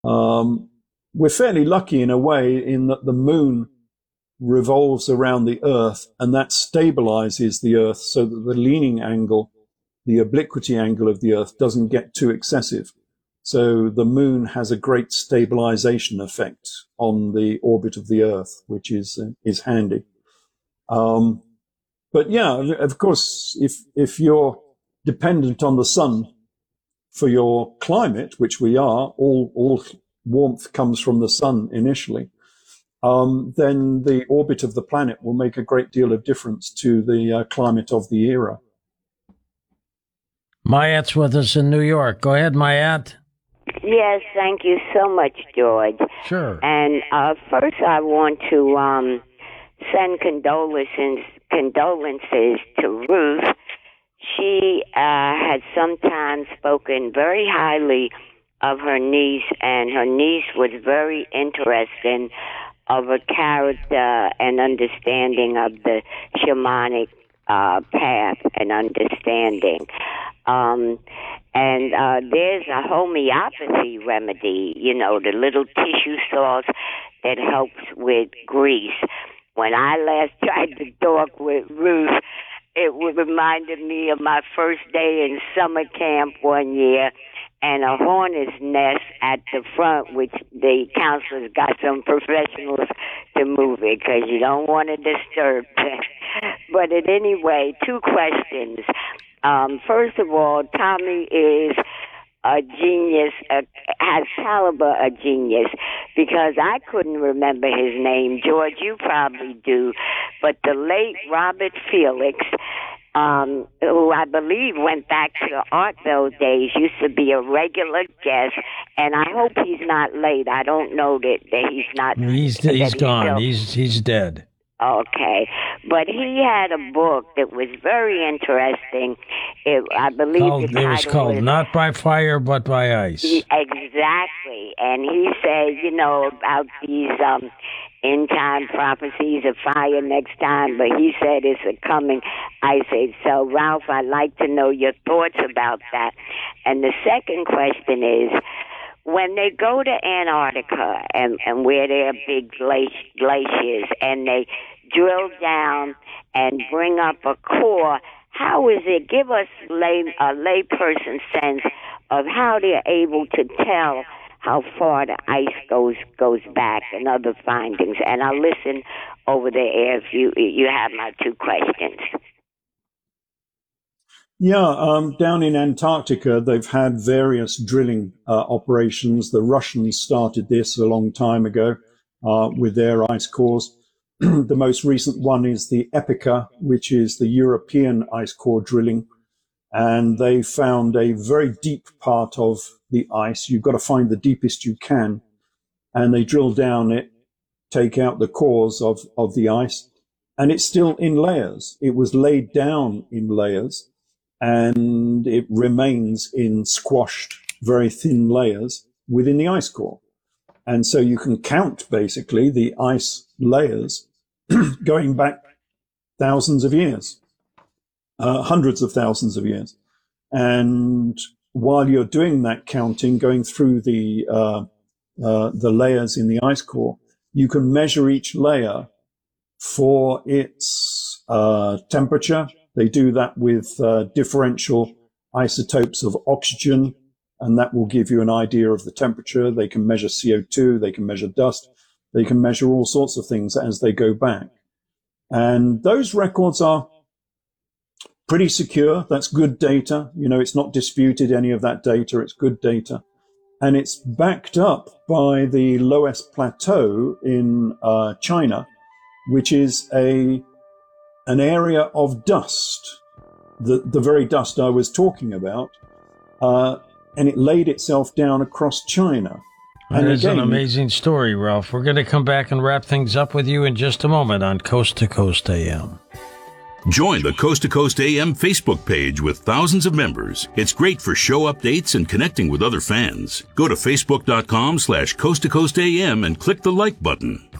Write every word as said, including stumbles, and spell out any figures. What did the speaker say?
Um, we're fairly lucky in a way in that the moon revolves around the Earth, and that stabilizes the Earth so that the leaning angle, the obliquity angle of the Earth, doesn't get too excessive. So the moon has a great stabilization effect on the orbit of the Earth, which is uh, is handy. Um, but yeah, of course, if if you're dependent on the sun for your climate, which we are, all all warmth comes from the sun initially, um, then the orbit of the planet will make a great deal of difference to the uh, climate of the era. Mayat's with us in New York. Go ahead, Mayat. Yes, thank you so much, George. Sure. And uh, first I want to um, send condolences, condolences to Ruth. She uh, had sometimes spoken very highly of her niece, and her niece was very interesting of her character and understanding of the shamanic uh, path and understanding. Um, and uh, there's a homeopathy remedy, you know, the little tissue sauce that helps with grease. When I last tried to talk with Ruth, it reminded me of my first day in summer camp one year, and a hornet's nest at the front, which the counselors got some professionals to move it because you don't want to disturb them. But at any way, two questions. Um, first of all, Tommy is a genius, uh, has caliber a genius, because I couldn't remember his name. George, you probably do. But the late Robert Felix, um, who I believe went back to art those days, used to be a regular guest, and I hope he's not late. I don't know that, that he's not. He's, he's, he's gone. He's, he's dead. Okay, but he had a book that was very interesting. It, I believe called, the title it was called was, Not by Fire, but by Ice. He, exactly, and he said, you know, about these um, end-time prophecies of fire next time, but he said it's a coming ice age. So, Ralph, I'd like to know your thoughts about that. And the second question is, when they go to Antarctica and, and where there are big glaciers and they drill down and bring up a core, how is it? Give us lay, a layperson sense of how they're able to tell how far the ice goes goes back and other findings. And I'll listen over the air if you, you have my two questions. Yeah, um, down in Antarctica, they've had various drilling uh, operations. The Russians started this a long time ago uh, with their ice cores. The most recent one is the Epica, which is the European ice core drilling. And they found a very deep part of the ice. You've got to find the deepest you can. And they drill down it, take out the cores of, of the ice. And it's still in layers. It was laid down in layers. And it remains in squashed, very thin layers within the ice core. And so you can count, basically, the ice layers going back thousands of years, uh, hundreds of thousands of years. And while you're doing that counting, going through the uh, uh, the layers in the ice core, you can measure each layer for its uh, temperature. They do that with uh, differential isotopes of oxygen, and that will give you an idea of the temperature. They can measure C O two, they can measure dust, they can measure all sorts of things as they go back. And those records are pretty secure. That's good data. You know, it's not disputed, any of that data. It's good data. And it's backed up by the Loess Plateau in uh, China, which is a an area of dust, the, the very dust I was talking about, uh, and it laid itself down across China. That is an amazing story, Ralph. We're going to come back and wrap things up with you in just a moment on Coast to Coast A M. Join the Coast to Coast A M Facebook page with thousands of members. It's great for show updates and connecting with other fans. Go to facebook.com slash Coast to Coast AM and click the like button.